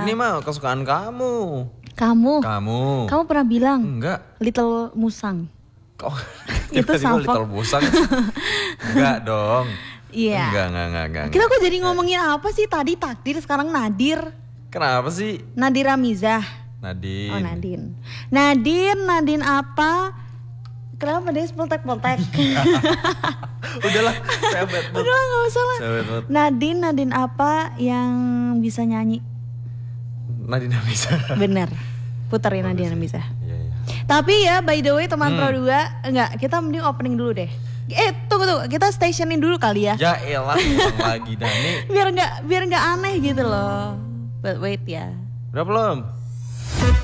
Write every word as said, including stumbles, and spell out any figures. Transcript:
Ini mah kesukaan kamu. Kamu. Kamu. Kamu pernah bilang. Enggak. Little Musang. Kok Itu tiba-tiba Salfok. Little Musang? Enggak dong. Iya. Enggak, enggak, enggak, enggak. Kita kok jadi ngomongin apa sih? Tadi takdir, sekarang Nadir. Kenapa sih? Nadira Mizah. Nadine. Oh Nadine. Nadine, Nadine apa? Kenapa dia poltek-poltek? Udahlah, saya bad mood. Udah gak usah lah. Saya bad mood. Nadine, Nadine apa yang bisa nyanyi? Nadine bisa. Bener. Puterin Nadine bisa. Iya, iya. Tapi ya by the way teman Hmm. Pro dua, enggak, kita mending opening dulu deh. Eh tunggu tunggu, kita stationin dulu kali ya. Ya elah, ulang lagi dah nih. Biar enggak biar enggak aneh gitu loh. But wait ya. Udah belum?